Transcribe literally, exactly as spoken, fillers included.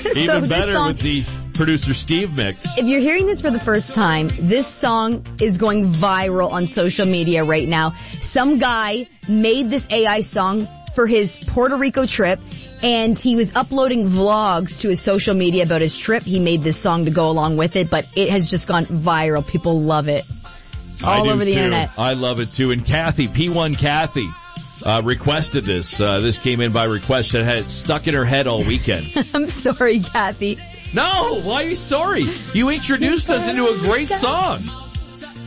Even so better song, with the producer Steve mix. If you're hearing this for the first time, this song is going viral on social media right now. Some guy made this A I song for his Puerto Rico trip, and he was uploading vlogs to his social media about his trip. He made this song to go along with it, but it has just gone viral. People love it. All I do over the too. internet. I love it too. And Kathy, P one Kathy, uh, requested this. Uh, this came in by request and had it stuck in her head all weekend. I'm sorry, Kathy. No, why are you sorry? You introduced us into a great song.